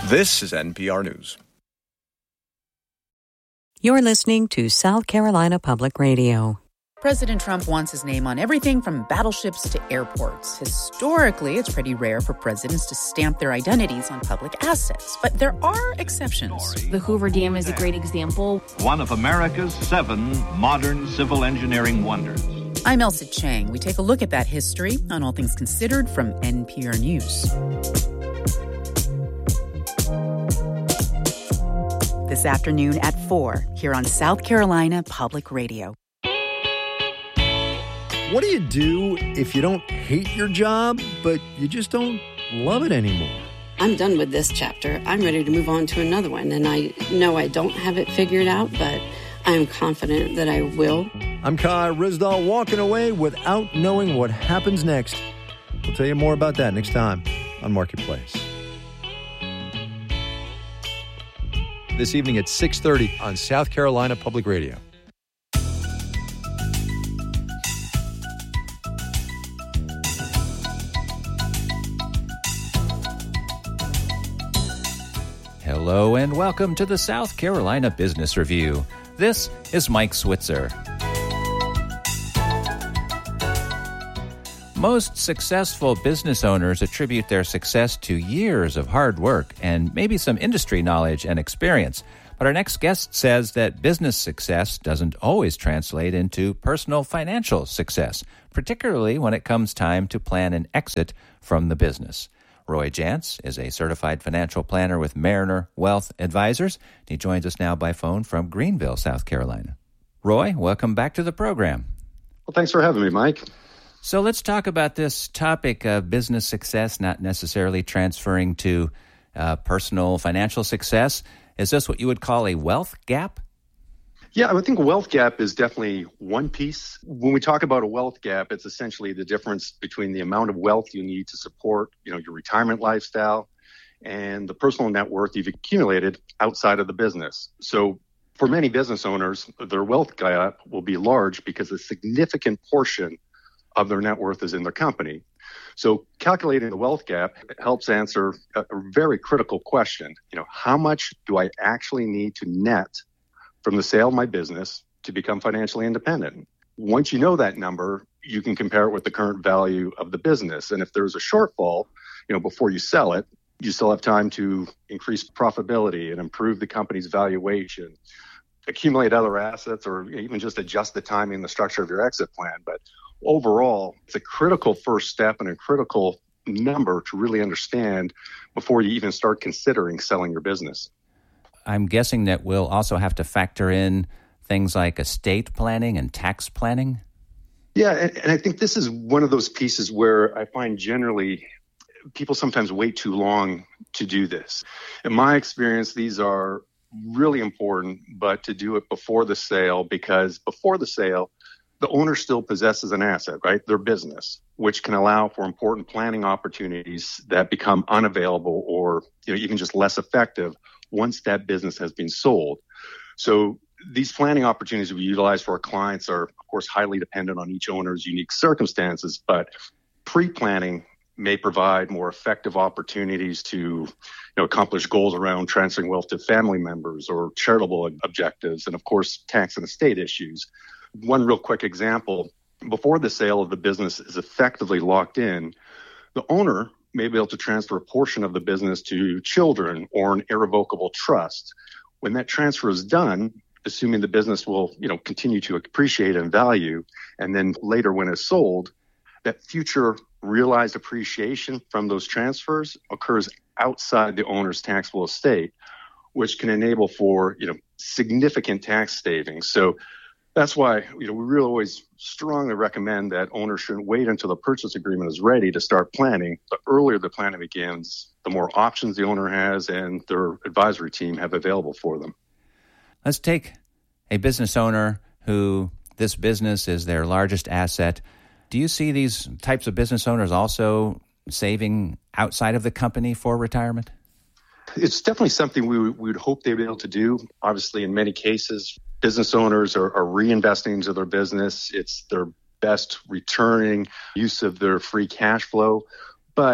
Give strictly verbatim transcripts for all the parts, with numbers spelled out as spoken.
This is N P R News. You're listening to South Carolina Public Radio. President Trump wants his name on everything from battleships to airports. Historically, it's pretty rare for presidents to stamp their identities on public assets, but there are exceptions. The Hoover Dam is a great example. One of America's seven modern civil engineering wonders. I'm Elsa Chang. We take a look at that history on All Things Considered from N P R News. This afternoon at four, here on South Carolina Public Radio. What do you do if you don't hate your job, but you just don't love it anymore? I'm done with this chapter. I'm ready to move on to another one. And I know I don't have it figured out, but I'm confident that I will. I'm Kai Rizdal, walking away without knowing what happens next. We'll tell you more about that next time on Marketplace. This evening at six thirty on South Carolina Public Radio. Hello and welcome to the South Carolina Business Review. This is Mike Switzer. Most successful business owners attribute their success to years of hard work and maybe some industry knowledge and experience. But our next guest says that business success doesn't always translate into personal financial success, particularly when it comes time to plan an exit from the business. Roy Jantz is a certified financial planner with Mariner Wealth Advisors. He joins us now by phone from Greenville, South Carolina. Roy, welcome back to the program. Well, thanks for having me, Mike. So let's talk about this topic of business success, not necessarily transferring to uh, personal financial success. Is this what you would call a wealth gap? Yeah, I would think wealth gap is definitely one piece. When we talk about a wealth gap, it's essentially the difference between the amount of wealth you need to support, you know, your retirement lifestyle and the personal net worth you've accumulated outside of the business. So for many business owners, their wealth gap will be large because a significant portion of their net worth is in their company. So calculating the wealth gap helps answer a, a very critical question. You know, how much do I actually need to net from the sale of my business to become financially independent? Once you know that number, you can compare it with the current value of the business. And if there's a shortfall, you know, before you sell it, you still have time to increase profitability and improve the company's valuation, accumulate other assets, or even just adjust the timing and the structure of your exit plan. But overall, it's a critical first step and a critical number to really understand before you even start considering selling your business. I'm guessing that we'll also have to factor in things like estate planning and tax planning. Yeah, and, and I think this is one of those pieces where I find generally people sometimes wait too long to do this. In my experience, these are really important, but to do it before the sale, because before the sale, the owner still possesses an asset, right? Their business, which can allow for important planning opportunities that become unavailable or, you know, even just less effective once that business has been sold. So these planning opportunities we utilize for our clients are, of course, highly dependent on each owner's unique circumstances, but pre-planning may provide more effective opportunities to, you know, accomplish goals around transferring wealth to family members or charitable objectives, and of course, tax and estate issues. One real quick example, before the sale of the business is effectively locked in, the owner may be able to transfer a portion of the business to children or an irrevocable trust. When that transfer is done, assuming the business will, you know, continue to appreciate in value, and then later when it's sold, that future realized appreciation from those transfers occurs outside the owner's taxable estate, which can enable for, you know, significant tax savings. So that's why, you know, we really always strongly recommend that owners shouldn't wait until the purchase agreement is ready to start planning. The earlier the planning begins, the more options the owner has and their advisory team have available for them. Let's take a business owner who this business is their largest asset. Do you see these types of business owners also saving outside of the company for retirement? It's definitely something we would, we would hope they'd be able to do. Obviously, in many cases, business owners are, are reinvesting into their business. It's their best returning use of their free cash flow. But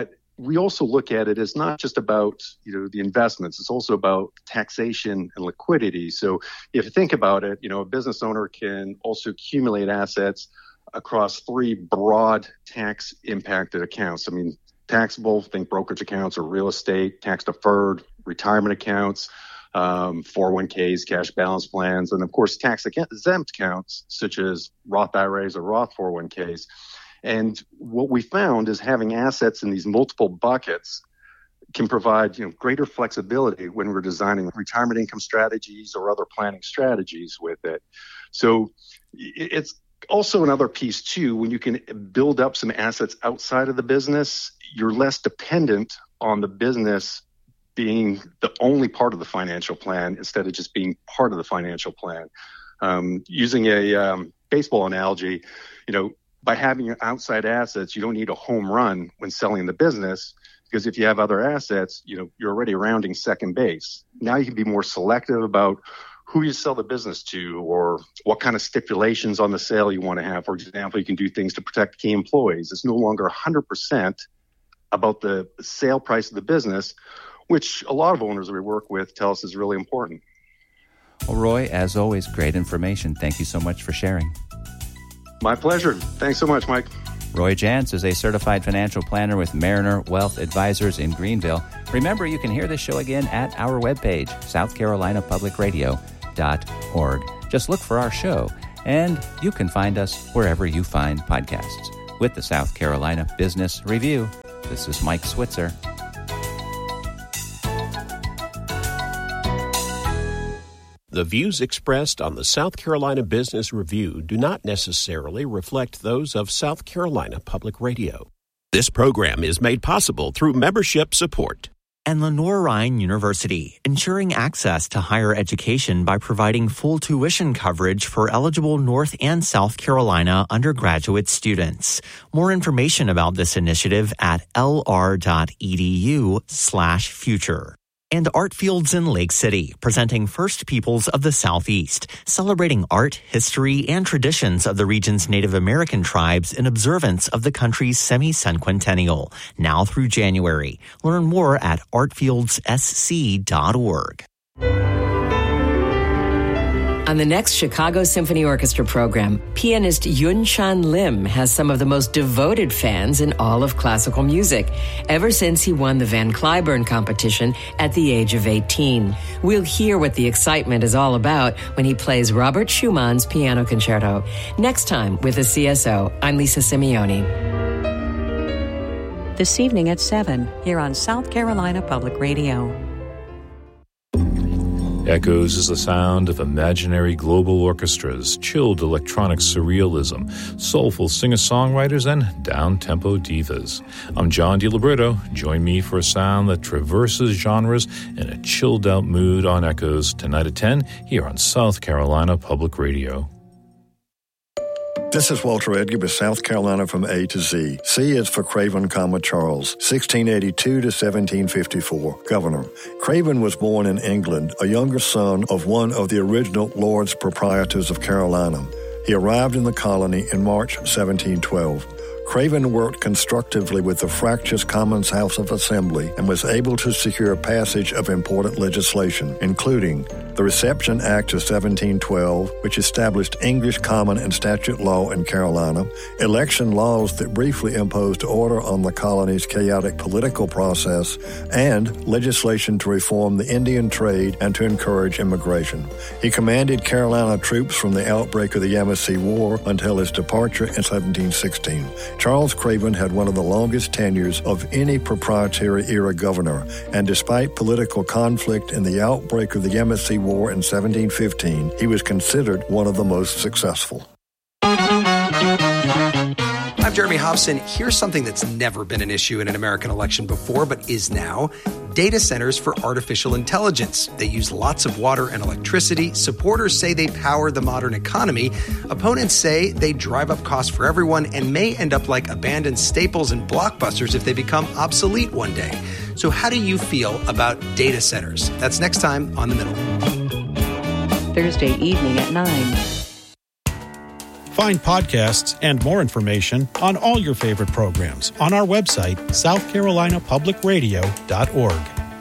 we also look at it as not just about, you know, the investments. It's also about taxation and liquidity. So if you think about it, you know, a business owner can also accumulate assets across three broad tax impacted accounts. I mean, taxable, think brokerage accounts or real estate, tax deferred, retirement accounts, um, four oh one k's, cash balance plans, and of course, tax exempt accounts such as Roth I R As or Roth four oh one k's. And what we found is having assets in these multiple buckets can provide, you know, greater flexibility when we're designing retirement income strategies or other planning strategies with it. So it's also another piece too, when you can build up some assets outside of the business, you're less dependent on the business being the only part of the financial plan instead of just being part of the financial plan. Um, using a um, baseball analogy, you know, by having your outside assets, you don't need a home run when selling the business, because if you have other assets, you know, you're already rounding second base. Now you can be more selective about who you sell the business to or what kind of stipulations on the sale you want to have. For example, you can do things to protect key employees. It's no longer one hundred percent about the sale price of the business, which a lot of owners we work with tell us is really important. Well, Roy, as always, great information. Thank you so much for sharing. My pleasure. Thanks so much, Mike. Roy Jantz is a certified financial planner with Mariner Wealth Advisors in Greenville. Remember, you can hear this show again at our webpage, south carolina public radio dot org. Just look for our show, and you can find us wherever you find podcasts. With the South Carolina Business Review, this is Mike Switzer. The views expressed on the South Carolina Business Review do not necessarily reflect those of South Carolina Public Radio. This program is made possible through membership support. And Lenore Ryan University, ensuring access to higher education by providing full tuition coverage for eligible North and South Carolina undergraduate students. More information about this initiative at lr.edu slash future. And Art Fields in Lake City, presenting First Peoples of the Southeast, celebrating art, history, and traditions of the region's Native American tribes in observance of the country's semi-cinquentennial, now through January. Learn more at art fields s c dot org. On the next Chicago Symphony Orchestra program, pianist Yun Chan Lim has some of the most devoted fans in all of classical music, ever since he won the Van Cliburn competition at the age of eighteen. We'll hear what the excitement is all about when he plays Robert Schumann's Piano Concerto. Next time with the C S O, I'm Lisa Simeoni. This evening at seven, here on South Carolina Public Radio. Echoes is the sound of imaginary global orchestras, chilled electronic surrealism, soulful singer-songwriters, and down-tempo divas. I'm John DiLibretto. Join me for a sound that traverses genres in a chilled-out mood on Echoes tonight at ten here on South Carolina Public Radio. This is Walter Edgar with South Carolina from A to Z. C is for Craven, Charles, sixteen eighty-two to seventeen fifty-four, Governor. Craven was born in England, a younger son of one of the original Lords Proprietors of Carolina. He arrived in the colony in March seventeen twelve. Craven worked constructively with the fractious Commons House of Assembly and was able to secure passage of important legislation, including the Reception Act of seventeen twelve, which established English common and statute law in Carolina, election laws that briefly imposed order on the colony's chaotic political process, and legislation to reform the Indian trade and to encourage immigration. He commanded Carolina troops from the outbreak of the Yamasee War until his departure in seventeen sixteen. Charles Craven had one of the longest tenures of any Proprietary-era governor, and despite political conflict in the outbreak of the Yamasee War in seventeen fifteen, he was considered one of the most successful. I'm Jeremy Hobson. Here's something that's never been an issue in an American election before, but is now. Data centers for artificial intelligence. They use lots of water and electricity. Supporters say they power the modern economy. Opponents say they drive up costs for everyone and may end up like abandoned Staples and Blockbusters if they become obsolete one day. So how do you feel about data centers? That's next time on The Middle. Thursday evening at nine. Find podcasts and more information on all your favorite programs on our website, south carolina public radio dot org.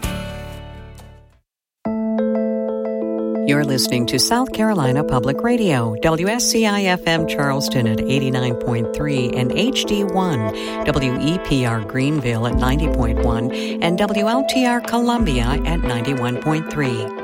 You're listening to South Carolina Public Radio, W S C I F M Charleston at eighty-nine point three and H D one, W E P R Greenville at ninety point one, and W L T R Columbia at ninety-one point three.